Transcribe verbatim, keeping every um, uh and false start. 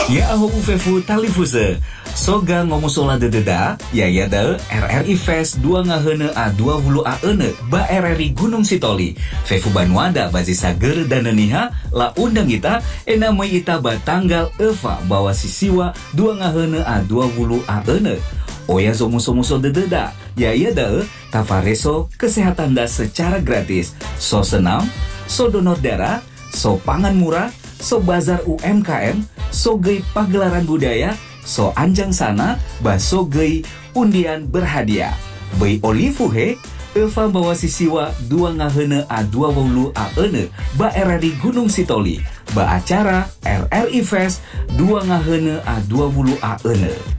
Ya aho ufefu talifuse. Soga ngomusola dededa, ya ya de R R I Fest dua ngahene a dua puluh a ene ba R R I Gunung Sitoli. Fefu Banuanda bazi sager dan neniha la undang kita ena mai ita ba tanggal eva bawa sisiwa dua ngahene a dua puluh a ene. Oya zo muso-muso dededa, ya ya de tafareso kesehatan da secara gratis. So senam, so donor darah, so pangan murah, so bazar U M K M, so gei pagelaran budaya, so anjang sana, baso gei undian berhadiah. Bei olifuhe, Eva bawa sisiwa dua ngahene a dua puluh a ene, ba R R I Gunung Sitoli, ba acara R R I Fest dua ngahene a dua puluh a ene.